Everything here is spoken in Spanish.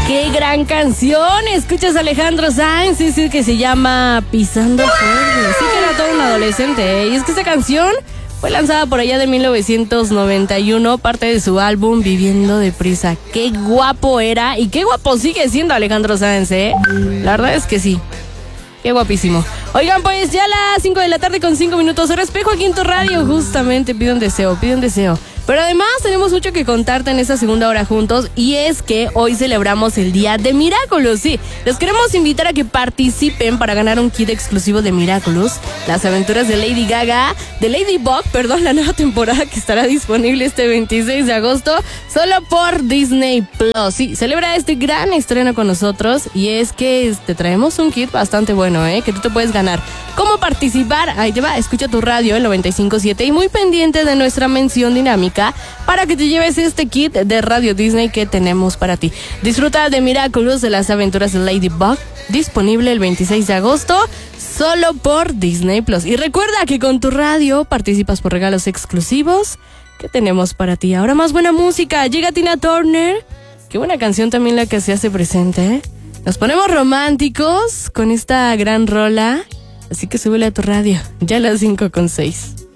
¡Qué gran canción! Escuchas a Alejandro Sanz, sí, que se llama Pisando Fuerte. Sí que era todo un adolescente, ¿eh? Y es que esta canción fue lanzada por allá de 1991, parte de su álbum Viviendo Deprisa. ¡Qué guapo era! Y qué guapo sigue siendo Alejandro Sanz, ¿eh? La verdad es que sí. Qué guapísimo. Oigan, pues ya a las 5 de la tarde con 5 minutos. Ahora espejo aquí en tu radio. Justamente pide un deseo. Pero además tenemos mucho que contarte en esta segunda hora juntos. Y es que hoy celebramos el Día de Miraculous. Sí, les queremos invitar a que participen para ganar un kit exclusivo de Miraculous. Las aventuras de Ladybug, la nueva temporada que estará disponible este 26 de agosto. Solo por Disney Plus. Sí, celebra este gran estreno con nosotros. Y es que te traemos un kit bastante bueno, que tú te puedes ganar. ¿Cómo participar? Ahí te va, escucha tu radio, el 95.7, y muy pendiente de nuestra mención dinámica para que te lleves este kit de Radio Disney que tenemos para ti. Disfruta de Miraculous, de las aventuras de Ladybug, disponible el 26 de agosto, solo por Disney Plus. Y recuerda que con tu radio participas por regalos exclusivos que tenemos para ti. Ahora más buena música, llega Tina Turner. Qué buena canción también la que se hace presente, ¿eh? Nos ponemos románticos con esta gran rola, así que súbele a tu radio, ya a las 5:06.